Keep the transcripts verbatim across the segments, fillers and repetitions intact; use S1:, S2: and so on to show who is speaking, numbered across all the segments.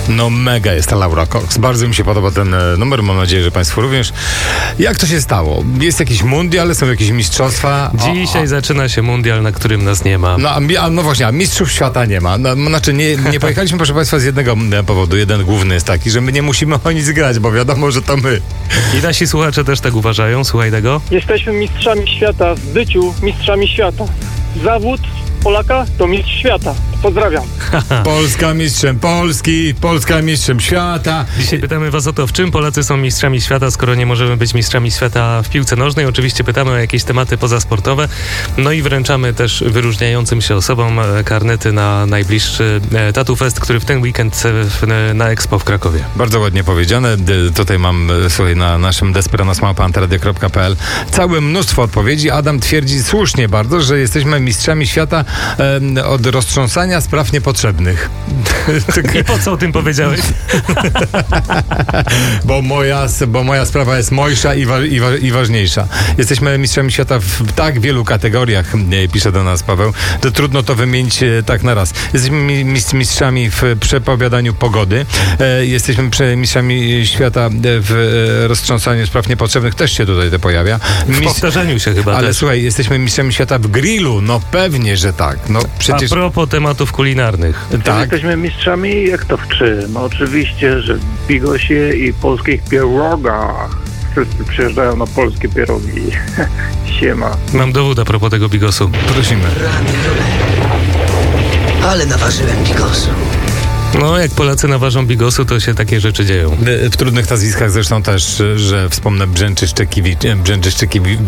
S1: No mega jest ta Laura Cox. Bardzo mi się podoba ten numer, mam nadzieję, że Państwu również. Jak to się stało? Jest jakiś mundial, są jakieś mistrzostwa?
S2: Dzisiaj o, o. zaczyna się mundial, na którym nas nie ma.
S1: No, a, no właśnie, a mistrzów świata nie ma. No, znaczy nie, nie pojechaliśmy, proszę Państwa, z jednego powodu. Jeden główny jest taki, że my nie musimy o nic grać, bo wiadomo, że to my.
S2: I nasi słuchacze też tak uważają. Słuchaj tego.
S3: Jesteśmy mistrzami świata w byciu mistrzami świata. Zawód Polaka to mistrz świata. Pozdrawiam.
S1: Polska mistrzem Polski, Polska mistrzem świata.
S2: Dzisiaj pytamy was o to, w czym Polacy są mistrzami świata, skoro nie możemy być mistrzami świata w piłce nożnej. Oczywiście pytamy o jakieś tematy pozasportowe. No i wręczamy też wyróżniającym się osobom karnety na najbliższy Tattoo Fest, który w ten weekend na Expo w Krakowie.
S1: Bardzo ładnie powiedziane. Tutaj mam, słuchaj, na naszym despranos małpa antyradio kropka pe el całe mnóstwo odpowiedzi. Adam twierdzi słusznie bardzo, że jesteśmy mistrzami świata e, od roztrząsania spraw niepotrzebnych.
S2: I po co o tym powiedziałeś?
S1: bo, moja, bo moja sprawa jest mojsza i, wa, i, wa, i ważniejsza. Jesteśmy mistrzami świata w tak wielu kategoriach, pisze do nas Paweł, to trudno to wymienić tak na raz. Jesteśmy mistrzami w przepowiadaniu pogody. Jesteśmy mistrzami świata w roztrząsaniu spraw niepotrzebnych. Też się tutaj to pojawia.
S2: W powtarzaniu się chyba
S1: Ale
S2: też.
S1: słuchaj, jesteśmy mistrzami świata w grillu. No pewnie, że tak. No przecież...
S2: A propos tematów kulinarnych.
S4: Tak. Jesteśmy mistrzami, jak to w czym? Oczywiście, że w bigosie i polskich pierogach. Wszyscy przyjeżdżają na polskie pierogi. Siema.
S2: Mam dowód a propos tego bigosu.
S1: Prosimy.
S5: Ale naważyłem bigosu.
S2: No, jak Polacy naważą bigosu, to się takie rzeczy dzieją.
S1: W trudnych nazwiskach zresztą też, że wspomnę Brzęczyszczekiewicz, Brzęczyszczekiewicz,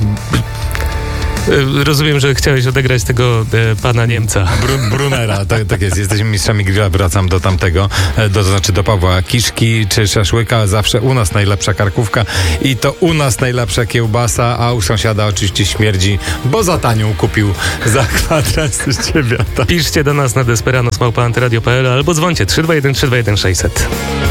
S2: Rozumiem, że chciałeś odegrać tego e, pana Niemca.
S1: Br- Brunera, tak, tak jest. Jesteśmy mistrzami grilla, wracam do tamtego, do, to znaczy do Pawła. Kiszki czy szaszłyka, zawsze u nas najlepsza karkówka i to u nas najlepsza kiełbasa, a u sąsiada oczywiście śmierdzi, bo za tanią kupił za kwadrans z ciebie.
S2: Piszcie do nas na despranos małpa antyradio kropka pe el albo dzwońcie trzy dwa jeden trzy dwa jeden sześćset.